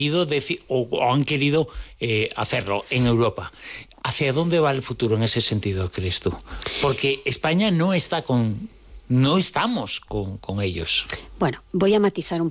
o han querido hacerlo en Europa. ¿Hacia dónde va el futuro en ese sentido, crees tú? Porque España no estamos con ellos. Bueno, voy a matizar un